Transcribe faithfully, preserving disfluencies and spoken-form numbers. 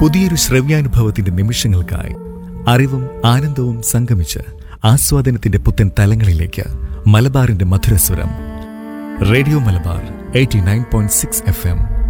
പുതിയൊരു ശ്രവ്യാനുഭവത്തിന്റെ നിമിഷങ്ങൾക്കായി അറിവും ആനന്ദവും സംഗമിച്ച് ആസ്വാദനത്തിന്റെ പുത്തൻ തലങ്ങളിലേക്ക് മലബാറിന്റെ മധുരസ്വരം. Radio Malabar eighty nine point six F M.